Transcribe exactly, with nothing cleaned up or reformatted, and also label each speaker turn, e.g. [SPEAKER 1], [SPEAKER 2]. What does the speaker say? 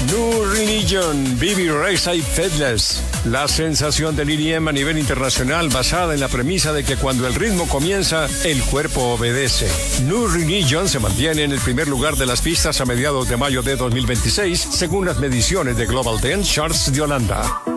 [SPEAKER 1] New Religion, Bibi Rexha y Fateless. La sensación del E D M a nivel internacional basada en la premisa de que cuando el ritmo comienza, el cuerpo obedece. New Religion se mantiene en el primer lugar de las pistas a mediados de mayo de dos mil veintiséis, según las mediciones de Global Dance Charts de Holanda.